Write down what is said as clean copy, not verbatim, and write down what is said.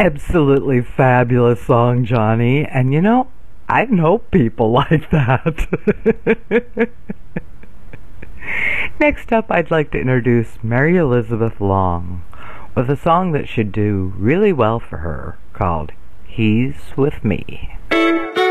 Absolutely fabulous song, Johnny. And you know, I know people like that. Next up, I'd like to introduce Mary Elizabeth Long with a song that should do really well for her called He's With Me.